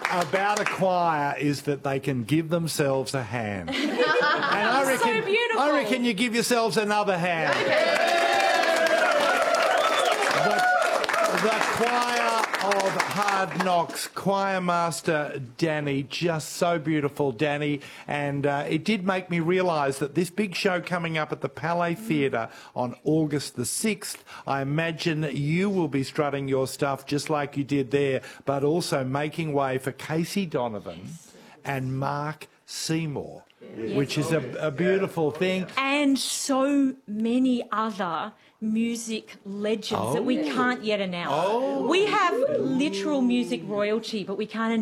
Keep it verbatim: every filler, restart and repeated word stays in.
about a choir is that they can give themselves a hand. And I reckon, so beautiful. I reckon you give yourselves another hand. The, the choir of Hard Knocks, choir master Danny, just so beautiful, Danny. And uh, it did make me realise that this big show coming up at the Palais Theatre on August the sixth, I imagine you will be strutting your stuff just like you did there, but also making way for Casey Donovan and Mark Seymour, yes. which is a, a beautiful thing. And so many other music legends oh. that we can't yet announce. Oh. We have literal music royalty, but we can't